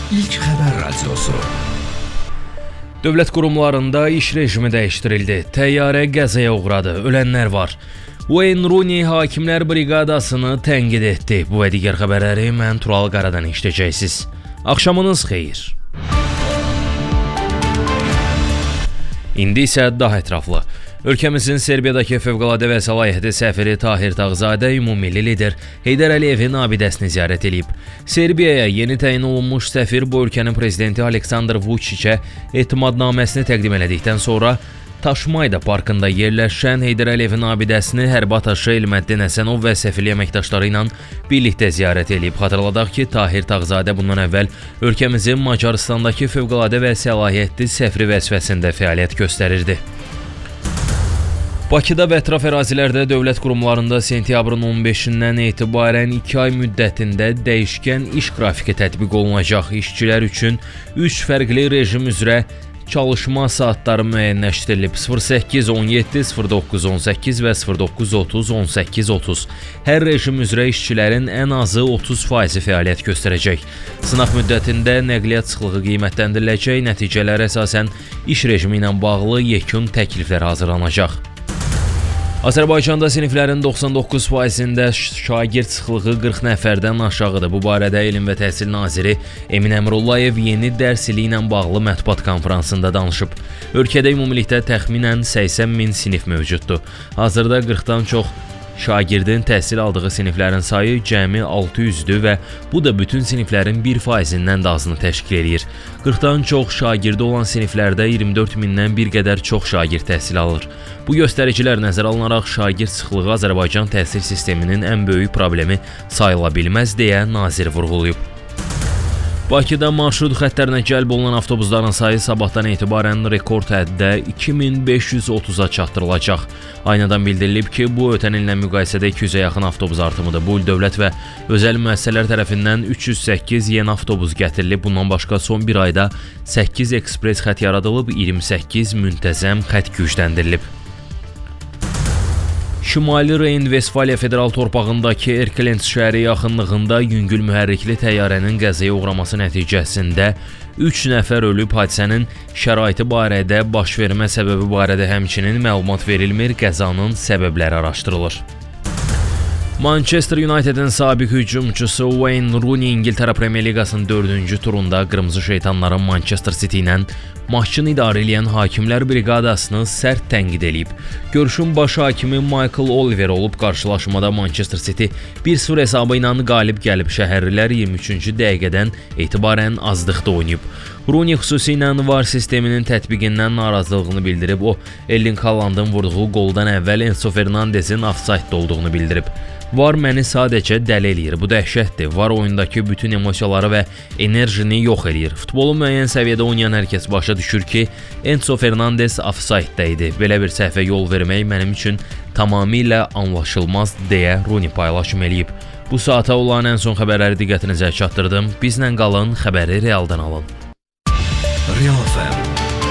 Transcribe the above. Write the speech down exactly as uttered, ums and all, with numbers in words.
İlk Xəbər Radiosu. Dövlət qurumlarında iş rejimi dəyişdirildi. Təyyarə qəzaya uğradı. Ölənlər var. Wayne Rooney Hakimlər Briqadasını tənqid etdi. Bu və digər xəbərləri mən Tural Qaradan eşidəcəksiniz. Axşamınız xeyir. İndi isə daha ətraflı. Ölkəmizin Serbiyadakı Fövqəladə və Səlahiyyətli səfiri Tahir Tağzadə ümumilli lider Heydər Əliyevin abidəsini ziyarət edib. Serbiyaya yeni təyin olunmuş səfir bu ölkənin prezidenti Aleksandr Vučićə etimadnaməsini təqdim elədikdən sonra Taşmayda parkında yerləşən Heydər Əliyevin abidəsini hərbi ataşı Elməddin Həsənov və səfirlik əməkdaşları ilə birlikdə ziyarət edib. Xatırladaq ki, Tahir Tağzadə bundan əvvəl ölkəmizin Macaristandakı Fövqəladə və Səlahiyyətli səfiri vəzifəsində fəaliyyət göstərirdi. Bakıda və ətraf ərazilərdə dövlət qurumlarında sentyabrın on beşindən etibarən iki ay müddətində dəyişkən iş qrafiki tətbiq olunacaq. İşçilər üçün üç fərqli rejim üzrə çalışma saatları müəyyənləşdirilib. sıfır səkkiz on yeddi, sıfır doqquz on səkkiz və sıfır doqquz otuz on səkkiz otuz. Hər rejim üzrə işçilərin ən azı otuz faizi fəaliyyət göstərəcək. Sınaq müddətində nəqliyyat sıxlığı qiymətləndiriləcək, nəticələrə əsasən iş rejimi ilə bağlı yekun təkliflər hazırlanacaq. Azərbaycanda siniflərin doxsan doqquz faizində şagird sıxlığı qırx nəfərdən aşağıdır. Bu barədə Elm və Təhsil naziri Emin Əmrullayev yeni dərs ili ilə bağlı mətbuat konfransında danışıb. Ölkədə ümumilikdə təxminən səksən min sinif mövcuddur. Hazırda qırxdan çox şagirdin təhsil aldığı siniflərin sayı cəmi altı yüzdür və bu da bütün siniflərin bir faizindən də azını təşkil edir. qırxdan çox şagirdi olan siniflərdə iyirmi dörd mindən bir qədər çox şagird təhsil alır. Bu göstəricilər nəzərə alınaraq şagird sıxlığı Azərbaycan təhsil sisteminin ən böyük problemi sayıla bilməz deyə nazir vurğulayıb. Bakıda marşrut xəttlərinə cəlb olunan avtobusların sayı sabahdan etibarən rekord həddə iki min beş yüz otuza çatdırılacaq. Aynadan bildirilib ki, bu ötən illə müqayisədə iki yüzə yaxın avtobus artımıdır. Bu il dövlət və özəl müəssisələr tərəfindən üç yüz səkkiz yeni avtobus gətirilib. Bundan başqa son bir ayda səkkiz ekspres xətt yaradılıb, iyirmi səkkiz müntəzəm xətt gücləndirilib. Şimali Reyn-Vestfaliya federal torpağındakı Erkelenz şəhəri yaxınlığında yüngül mühərrikli təyyarənin qəzaya uğraması nəticəsində üç nəfər ölüb. Hadisənin şəraiti barədə, baş vermə səbəbi barədə həmçinin məlumat verilmir, qəzanın səbəbləri araşdırılır. Manchester Unitedin sabiq hücumçusu Wayne Rooney İngiltərə Premyer Liqasının dördüncü turunda Qırmızı Şeytanların Manchester City ilə maçını idarə edən Hakimlər Briqadasını sərt tənqid edib. Görüşün baş hakimi Michael Oliver olub. Qarşılaşmada Manchester City bir sıfır hesabı ilə qalib gəlib. Şəhərlilər iyirmi üçüncü dəqiqədən etibarən azlıqda oynayıb. Rooney xüsusilə var sisteminin tətbiqindən narazılığını bildirib. O, Erling Haalandın vurduğu qoldan əvvəl Enzo Fernandezin ofsaytda olduğunu bildirib. Var məni sadəcə dəli eləyir. Bu dəhşətdir. Var oyundakı bütün emosiyaları və enerjini yox eləyir. Futbolu müəyyən səviyyədə oynayan hər kəs başa düşür ki, Enzo Fernandez ofsaytda idi. Belə bir səhvə yol vermək mənim üçün tamamilə anlaşılmaz deyə Rooney paylaşım eləyib. Bu saata olan ən son xəbərləri diqqətinizə çatdırdım. Bizlə qalın, xəbəri realdan alın.